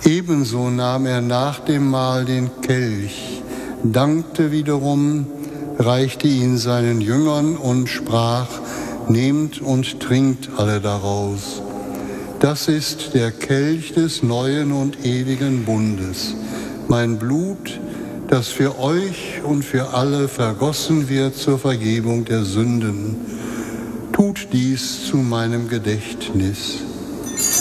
Ebenso nahm er nach dem Mahl den Kelch, dankte wiederum, reichte ihn seinen Jüngern und sprach: Nehmt und trinkt alle daraus. Das ist der Kelch des neuen und ewigen Bundes, mein Blut, das für euch und für alle vergossen wird zur Vergebung der Sünden. Tut dies zu meinem Gedächtnis.